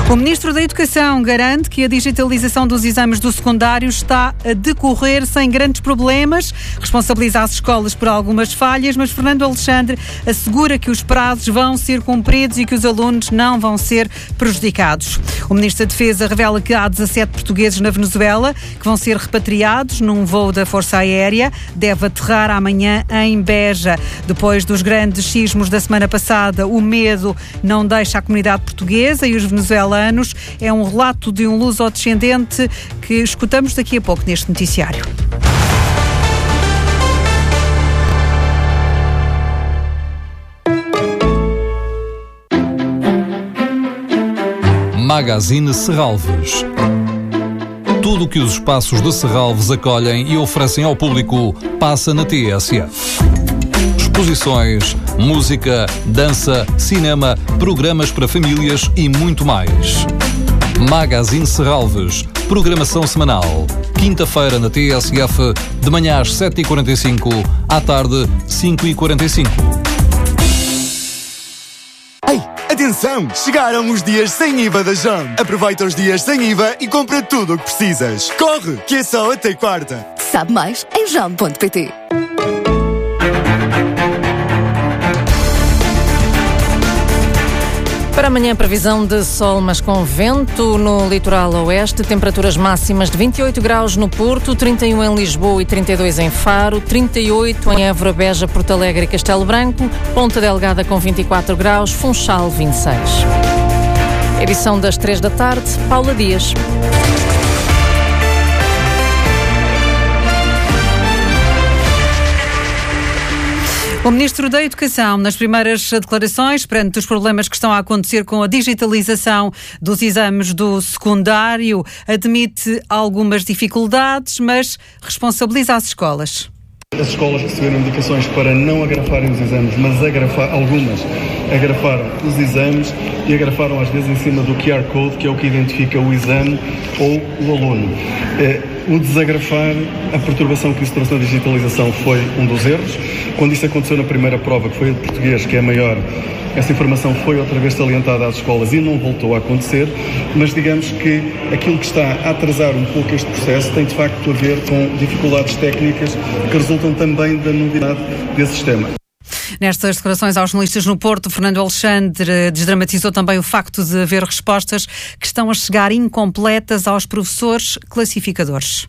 O Ministro da Educação garante que a digitalização dos exames do secundário está a decorrer sem grandes problemas. Responsabiliza as escolas por algumas falhas, mas Fernando Alexandre assegura que os prazos vão ser cumpridos e que os alunos não vão ser prejudicados. O Ministro da Defesa revela que há 17 portugueses na Venezuela que vão ser repatriados num voo da Força Aérea. Deve aterrar amanhã em Beja. Depois dos grandes sismos da semana passada, o medo não deixa a comunidade portuguesa e os venezuelanos. É um relato de um luso-descendente que escutamos daqui a pouco neste noticiário. Magazine Serralves. Tudo o que os espaços de Serralves acolhem e oferecem ao público passa na TSF. Exposições, música, dança, cinema, programas para famílias e muito mais. Magazine Serralves, programação semanal. Quinta-feira na TSF, de manhã às 7h45, à tarde 5h45. Ei, atenção! Chegaram os dias sem IVA da JAM. Aproveita os dias sem IVA e compra tudo o que precisas. Corre, que é só até quarta. Sabe mais em jam.pt. Para amanhã, previsão de sol, mas com vento no litoral oeste. Temperaturas máximas de 28 graus no Porto, 31 em Lisboa e 32 em Faro, 38 em Évora, Beja, Porto Alegre e Castelo Branco, Ponta Delgada com 24 graus, Funchal 26. Edição das 3 da tarde, Paula Dias. O Ministro da Educação, nas primeiras declarações, perante os problemas que estão a acontecer com a digitalização dos exames do secundário, admite algumas dificuldades, mas responsabiliza as escolas. As escolas receberam indicações para não agrafarem os exames, mas algumas agrafaram os exames e agrafaram às vezes em cima do QR Code, que é o que identifica o exame ou o aluno. O desagrafar, a perturbação que isso trouxe na digitalização foi um dos erros. Quando isso aconteceu na primeira prova, que foi a de português, que é a maior, essa informação foi outra vez salientada às escolas e não voltou a acontecer, mas digamos que aquilo que está a atrasar um pouco este processo tem de facto a ver com dificuldades técnicas que resultam também da novidade desse sistema. Nestas declarações aos jornalistas no Porto, Fernando Alexandre desdramatizou também o facto de haver respostas que estão a chegar incompletas aos professores classificadores.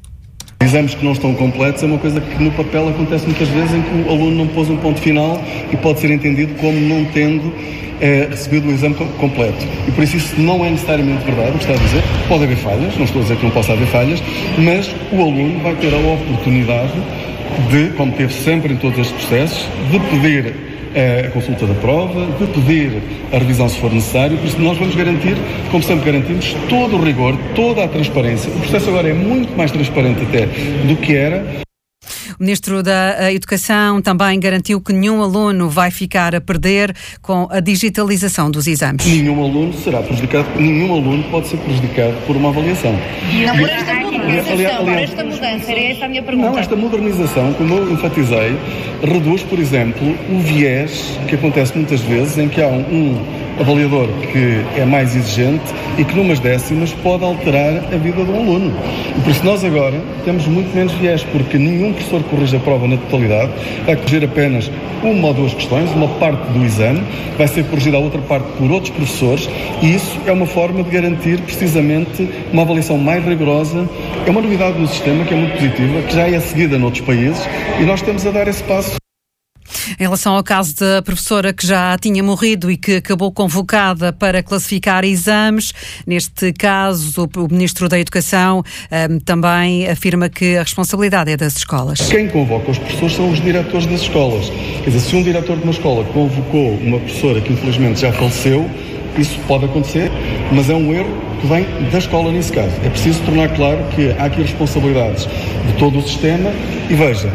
Exames que não estão completos é uma coisa que no papel acontece muitas vezes, em que o aluno não pôs um ponto final e pode ser entendido como não tendo recebido o exame completo. E por isso não é necessariamente verdade o que está a dizer. Pode haver falhas, não estou a dizer que não possa haver falhas, mas o aluno vai ter a oportunidade de, como teve sempre em todos estes processos, de pedir a consulta da prova, de pedir a revisão se for necessário. Por isso nós vamos garantir, como sempre garantimos, todo o rigor, toda a transparência. O processo agora é muito mais transparente até do que era. O Ministro da Educação também garantiu que nenhum aluno vai ficar a perder com a digitalização dos exames. Nenhum aluno será prejudicado, nenhum aluno pode ser prejudicado por uma avaliação. Não por esta modernização, por esta mudança, era essa a minha pergunta. Não, esta modernização, como eu enfatizei, reduz, por exemplo, o viés que acontece muitas vezes em que há um avaliador que é mais exigente e que numas décimas pode alterar a vida do aluno. E por isso nós agora temos muito menos viés, porque nenhum professor corrige a prova na totalidade, vai corrigir apenas uma ou duas questões, uma parte do exame, vai ser corrigida a outra parte por outros professores, e isso é uma forma de garantir precisamente uma avaliação mais rigorosa. É uma novidade no sistema que é muito positiva, que já é seguida noutros países, e nós estamos a dar esse passo. Em relação ao caso da professora que já tinha morrido e que acabou convocada para classificar exames, neste caso o Ministro da Educação também afirma que a responsabilidade é das escolas. Quem convoca os professores são os diretores das escolas. Quer dizer, se um diretor de uma escola convocou uma professora que infelizmente já faleceu, isso pode acontecer, mas é um erro que vem da escola nesse caso. É preciso tornar claro que há aqui responsabilidades de todo o sistema e veja,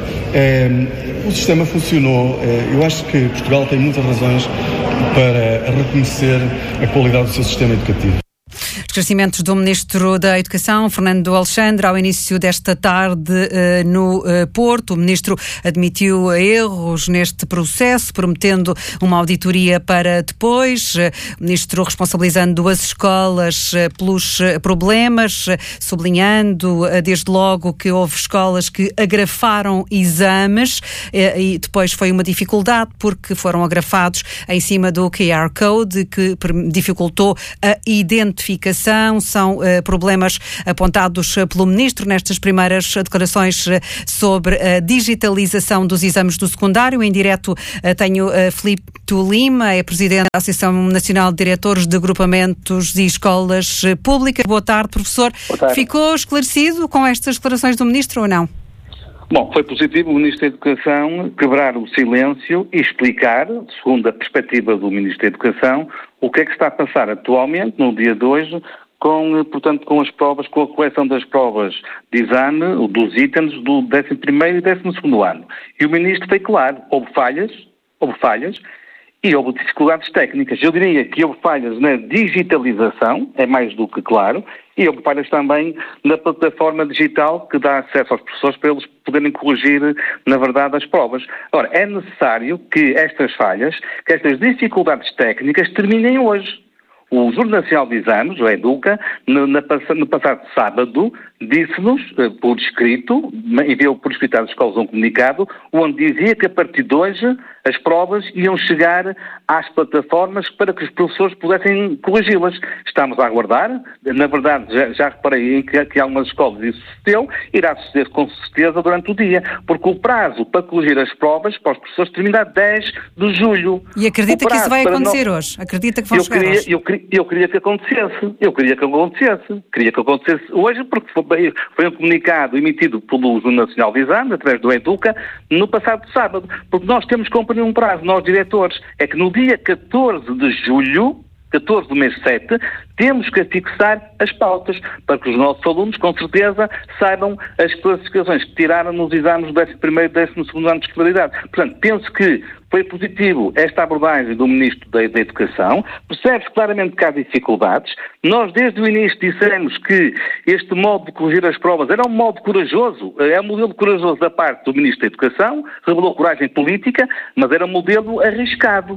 o sistema funcionou. Eu acho que Portugal tem muitas razões para reconhecer a qualidade do seu sistema educativo. Esclarecimentos do Ministro da Educação, Fernando Alexandre, ao início desta tarde no Porto. O Ministro admitiu erros neste processo, prometendo uma auditoria para depois. O Ministro responsabilizando as escolas pelos problemas, sublinhando desde logo que houve escolas que agrafaram exames e depois foi uma dificuldade porque foram agrafados em cima do QR Code, que dificultou a identificação. São problemas apontados pelo Ministro nestas primeiras declarações sobre a digitalização dos exames do secundário. Em direto tenho Filipe Lima, é Presidente da Associação Nacional de Diretores de Agrupamentos e Escolas Públicas. Boa tarde, professor. Boa tarde. Ficou esclarecido com estas declarações do Ministro ou não? Bom, foi positivo o Ministro da Educação quebrar o silêncio e explicar, segundo a perspectiva do Ministro da Educação, o que é que se está a passar atualmente, no dia de hoje, portanto, com as provas, com a correção das provas de exame, dos itens do 11º e 12º ano. E o Ministro foi claro, houve falhas e houve dificuldades técnicas. Eu diria que houve falhas na digitalização, é mais do que claro, e houve falhas também na plataforma digital que dá acesso aos professores para eles poderem corrigir, na verdade, as provas. Ora, é necessário que estas falhas, que estas dificuldades técnicas terminem hoje. O Jornal Nacional de Exames, o EDUCA, no passado sábado, disse-nos, por escrito, enviou por escrito às escolas um comunicado, onde dizia que a partir de hoje as provas iam chegar às plataformas para que os professores pudessem corrigi-las. Estamos a aguardar. Na verdade, já reparei que algumas escolas isso sucedeu, irá suceder com certeza durante o dia, porque o prazo para corrigir as provas para os professores termina 10 de julho. E acredita que isso vai acontecer hoje? Acredita que vão chegar hoje? Eu queria que acontecesse. Queria que acontecesse hoje, porque foi um comunicado emitido pelo Jornal Nacional de Exames, através do EDUCA, no passado sábado. Porque nós temos que cumprir um prazo, nós diretores. É que no dia 14 de julho, 14 do mês 7, temos que fixar as pautas para que os nossos alunos, com certeza, saibam as classificações que tiraram nos exames do 11º e 12º ano de escolaridade. Portanto, penso que foi positivo esta abordagem do Ministro da Educação. Percebe-se claramente que há dificuldades. Nós, desde o início, dissemos que este modo de corrigir as provas era um modo corajoso, é um modelo corajoso da parte do Ministro da Educação, revelou coragem política, mas era um modelo arriscado.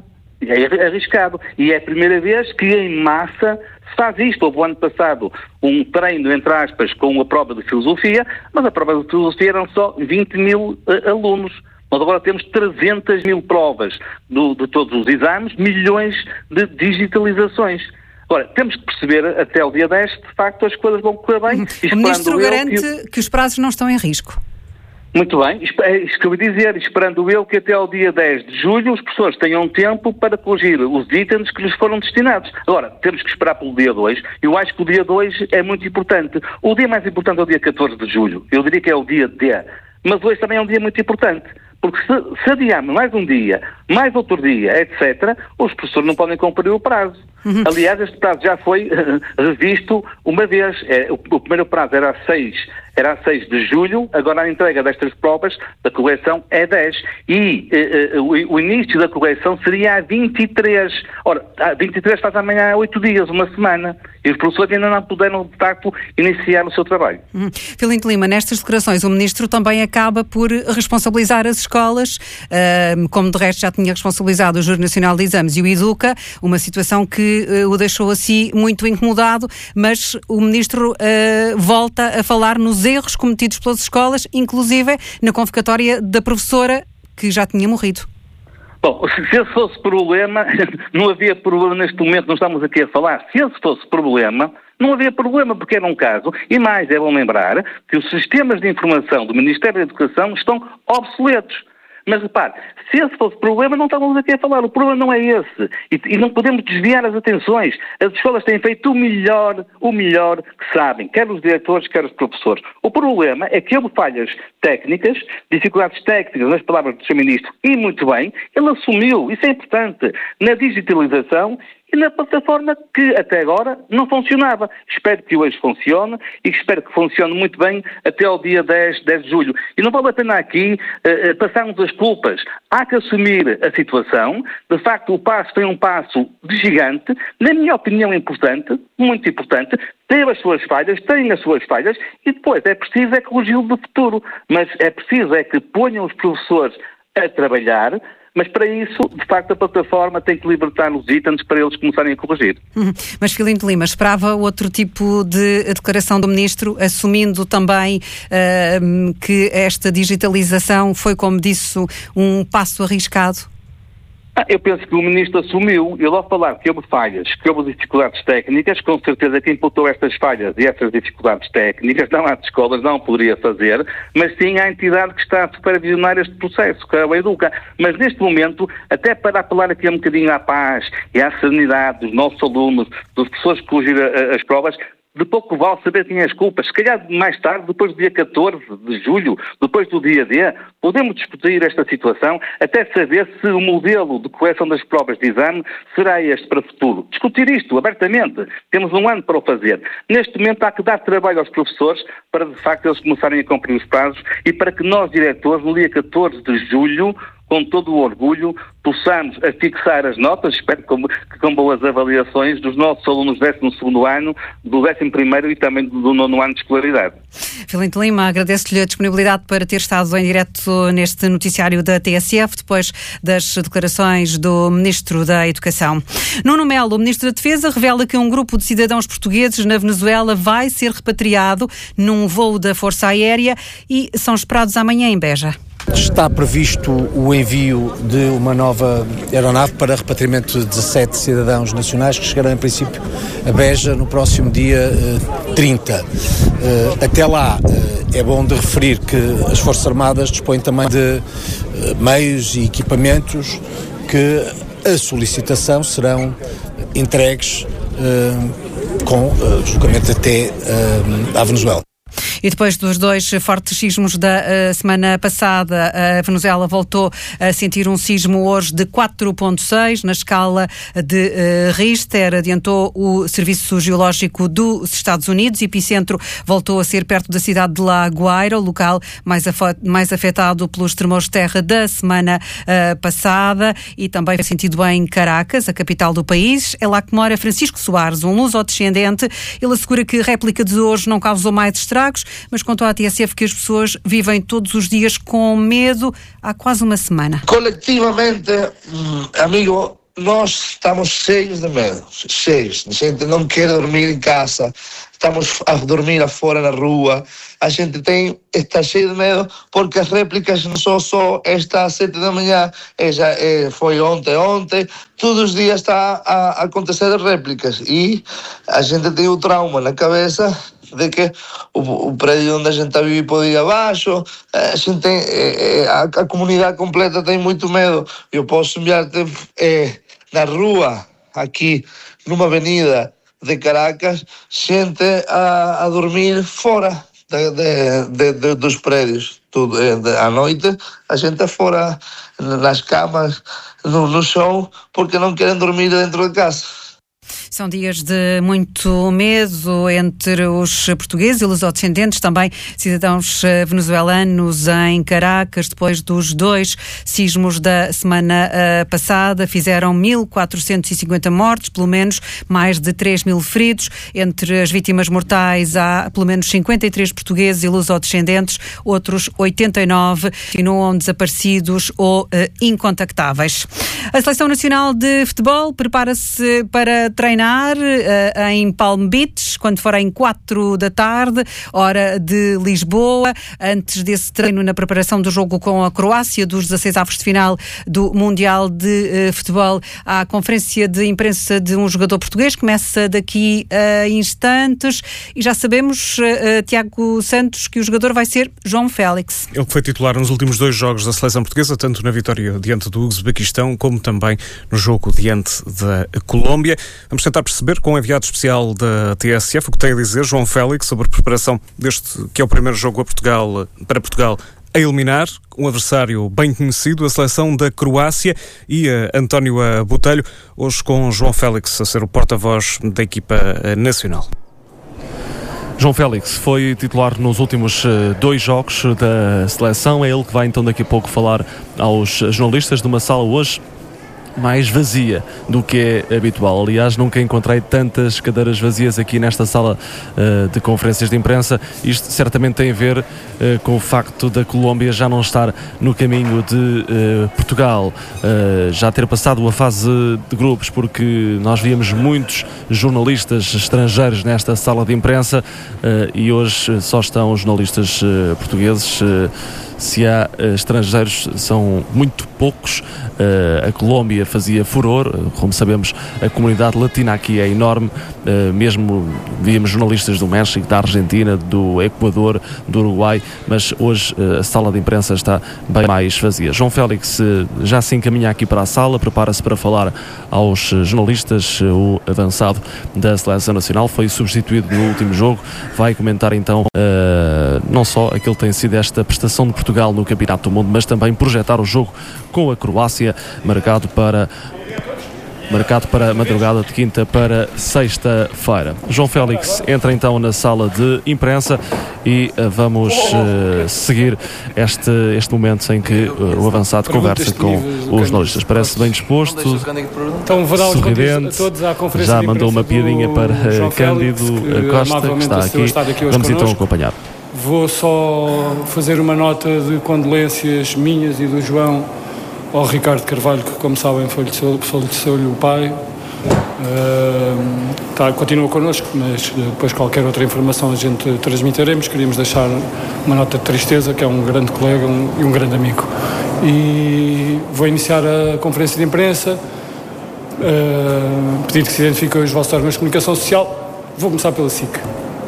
É arriscado. E é a primeira vez que em massa se faz isto. Houve o ano passado um treino, entre aspas, com a prova de filosofia, mas a prova de filosofia eram só 20 mil alunos. Mas agora temos 300 mil provas de todos os exames, milhões de digitalizações. Agora, temos que perceber até o dia 10, de facto, as coisas vão correr bem. O Ministro garante que os prazos não estão em risco. Muito bem, é isso que eu ia dizer, esperando eu que até ao dia 10 de julho os professores tenham tempo para corrigir os itens que lhes foram destinados. Agora, temos que esperar pelo dia 2. Eu acho que o dia 2 é muito importante. O dia mais importante é o dia 14 de julho. Eu diria que é o dia D. Mas hoje também é um dia muito importante. Porque se adiarmos mais um dia, mais outro dia, etc., os professores não podem cumprir o prazo. Aliás, este prazo já foi revisto uma vez. O primeiro prazo era a 6 de julho, agora a entrega destas provas da correção é 10. E o início da correção seria a 23. Ora, a 23 faz amanhã 8 dias, uma semana. E os professores ainda não puderam, de facto, iniciar o seu trabalho. Filipe Lima, nestas declarações o Ministro também acaba por responsabilizar as escolas, como de resto já tinha responsabilizado o Jornal Nacional de Exames e o EDUCA, uma situação que o deixou assim muito incomodado, mas o Ministro volta a falar nos erros cometidos pelas escolas, inclusive na convocatória da professora que já tinha morrido. Bom, se esse fosse problema, não havia problema neste momento, não estamos aqui a falar. Se esse fosse problema, não havia problema, porque era um caso. E mais, é bom lembrar que os sistemas de informação do Ministério da Educação estão obsoletos. Mas repare, se esse fosse problema, não estávamos aqui a falar. O problema não é esse. E não podemos desviar as atenções. As escolas têm feito o melhor que sabem, quer os diretores, quer os professores. O problema é que houve falhas técnicas, dificuldades técnicas, nas palavras do Sr. Ministro, e muito bem, ele assumiu, isso é importante, na digitalização e na plataforma que até agora não funcionava. Espero que hoje funcione e espero que funcione muito bem até ao dia 10 de julho. E não vale a pena aqui passarmos as culpas. Há que assumir a situação. De facto, o passo foi um passo de gigante, na minha opinião importante, muito importante, teve as suas falhas, tem as suas falhas, e depois é preciso corrigi-lo no futuro. Mas é preciso que ponham os professores a trabalhar, mas para isso, de facto, a plataforma tem que libertar os itens para eles começarem a corrigir. Mas, Filino de Lima, esperava outro tipo de declaração do Ministro, assumindo também que esta digitalização foi, como disse, um passo arriscado? Eu penso que o Ministro assumiu, ele ao falar que houve falhas, que houve dificuldades técnicas, com certeza que imputou estas falhas e estas dificuldades técnicas, não às escolas, não poderia fazer, mas sim à entidade que está a supervisionar este processo, que é o Educa. Mas neste momento, até para apelar aqui um bocadinho à paz e à serenidade dos nossos alunos, das pessoas que corrigem as provas, de pouco vale saber quem é as culpas. Se calhar mais tarde, depois do dia 14 de julho, depois do dia D, podemos discutir esta situação até saber se o modelo de correção das provas de exame será este para o futuro. Discutir isto abertamente. Temos um ano para o fazer. Neste momento há que dar trabalho aos professores para, de facto, eles começarem a cumprir os prazos e para que nós, diretores, no dia 14 de julho, com todo o orgulho, possamos fixar as notas, espero que com boas avaliações, dos nossos alunos do 12º ano, do 11º e também do 9º ano de escolaridade. Filino de Lima, agradeço-lhe a disponibilidade para ter estado em direto neste noticiário da TSF, depois das declarações do Ministro da Educação. Nuno Melo, o Ministro da Defesa, revela que um grupo de cidadãos portugueses na Venezuela vai ser repatriado num voo da Força Aérea e são esperados amanhã em Beja. Está previsto o envio de uma nova aeronave para repatriamento de 17 cidadãos nacionais que chegarão em princípio a Beja no próximo dia 30. Até lá é bom de referir que as Forças Armadas dispõem também de meios e equipamentos que a solicitação serão entregues com deslocamento até à Venezuela. E depois dos dois fortes sismos da semana passada, a Venezuela voltou a sentir um sismo hoje de 4.6 na escala de Richter. Adiantou o Serviço Geológico dos Estados Unidos. O epicentro voltou a ser perto da cidade de La Guaira, o local mais afetado pelos tremores de terra da semana passada, e também foi sentido em Caracas, a capital do país. É lá que mora Francisco Soares, um luso-descendente. Ele assegura que a réplica de hoje não causou mais estragos, mas contou à TSF que as pessoas vivem todos os dias com medo há quase uma semana. Coletivamente, amigo, nós estamos cheios de medo, cheios. A gente não quer dormir em casa, estamos a dormir afora na rua. A gente está cheio de medo porque as réplicas não são só esta às 7 da manhã, foi ontem, todos os dias está a acontecer réplicas e a gente tem o trauma na cabeça de que o prédio onde a gente está a viver pode ir abaixo. A gente tem, a comunidade completa tem muito medo. Eu posso enviar-te na rua, aqui numa avenida de Caracas, gente a dormir fora dos prédios. Tudo, à noite a gente está fora nas camas, no chão, porque não querem dormir dentro de casa. São dias de muito medo entre os portugueses e lusodescendentes, também cidadãos venezuelanos em Caracas, depois dos dois sismos da semana passada. Fizeram 1.450 mortes, pelo menos mais de 3.000 feridos. Entre as vítimas mortais há pelo menos 53 portugueses e lusodescendentes, outros 89 continuam desaparecidos ou incontactáveis. A Seleção Nacional de Futebol prepara-se para treinar em Palm Beach, quando forem 4 da tarde, hora de Lisboa. Antes desse treino, na preparação do jogo com a Croácia, dos 16 avos de final do Mundial de Futebol, há a conferência de imprensa de um jogador português, começa daqui a instantes, e já sabemos, Tiago Santos, que o jogador vai ser João Félix. Ele que foi titular nos últimos 2 jogos da seleção portuguesa, tanto na vitória diante do Uzbequistão, como também no jogo diante da Colômbia. Vamos tentar perceber com o enviado especial da TSF o que tem a dizer João Félix sobre a preparação deste, que é o primeiro jogo para Portugal a eliminar, um adversário bem conhecido, a seleção da Croácia, e António Botelho, hoje com João Félix a ser o porta-voz da equipa nacional. João Félix foi titular nos últimos 2 jogos da seleção. É ele que vai então daqui a pouco falar aos jornalistas de uma sala hoje mais vazia do que é habitual. Aliás, nunca encontrei tantas cadeiras vazias aqui nesta sala de conferências de imprensa. Isto certamente tem a ver com o facto da Colômbia já não estar no caminho de Portugal, já ter passado a fase de grupos, porque nós víamos muitos jornalistas estrangeiros nesta sala de imprensa e hoje só estão jornalistas portugueses. Se há estrangeiros, são muito poucos. A Colômbia fazia furor, como sabemos, a comunidade latina aqui é enorme, mesmo víamos jornalistas do México, da Argentina, do Equador, do Uruguai, mas hoje a sala de imprensa está bem mais vazia. João Félix já se encaminha aqui para a sala, prepara-se para falar aos jornalistas. O avançado da Seleção Nacional foi substituído no último jogo, vai comentar então não só aquilo que tem sido esta prestação de Portugal no Campeonato do Mundo, mas também projetar o jogo com a Croácia, marcado para a madrugada de quinta para sexta-feira. João Félix entra então na sala de imprensa e vamos seguir este momento em que o avançado conversa com os jornalistas. Parece bem disposto, então, vou dar sorridente, a todos à conferência já mandou uma piadinha para Cândido Costa, que está aqui. Vamos então acompanhar. Vou só fazer uma nota de condolências minhas e do João ao Ricardo Carvalho, que, como sabem, faleceu-lhe o pai. Continua connosco, mas depois qualquer outra informação a gente transmitiremos. Queríamos deixar uma nota de tristeza, que é um grande colega e um grande amigo. E vou iniciar a conferência de imprensa, pedir que se identifiquem os vossos órgãos de comunicação social. Vou começar pela SIC.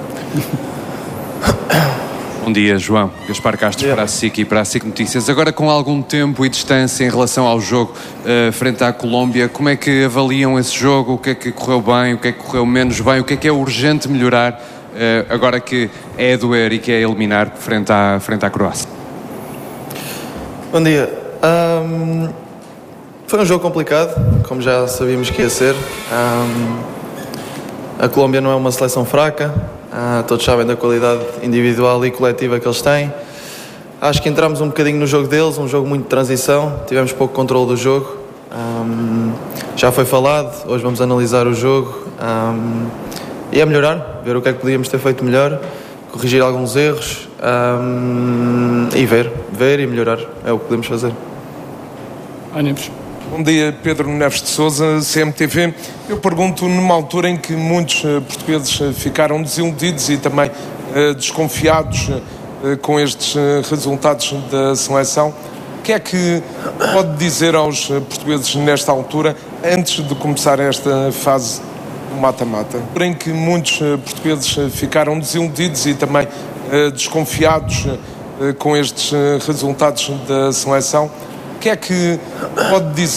Bom dia, João. Gaspar Castro para a SIC e para a SIC Notícias. Agora, com algum tempo e distância em relação ao jogo frente à Colômbia, como é que avaliam esse jogo? O que é que correu bem? O que é que correu menos bem? O que é urgente melhorar agora que é a doer e que é eliminar frente à Croácia? Bom dia. Foi um jogo complicado, como já sabíamos que ia ser. A Colômbia não é uma seleção fraca. Todos sabem da qualidade individual e coletiva que eles têm. Acho que entramos um bocadinho no jogo deles, um jogo muito de transição, tivemos pouco controle do jogo. Já foi falado, hoje vamos analisar o jogo e é melhorar, ver o que é que podíamos ter feito melhor, corrigir alguns erros e ver e melhorar, é o que podemos fazer. Ânimos. Bom dia, Pedro Neves de Sousa, CMTV. Eu pergunto, numa altura em que muitos portugueses ficaram desiludidos e também desconfiados com estes resultados da seleção, o que é que pode dizer aos portugueses nesta altura, antes de começar esta fase do mata-mata? Em que muitos portugueses ficaram desiludidos e também desconfiados com estes resultados da seleção, o que é que pode dizer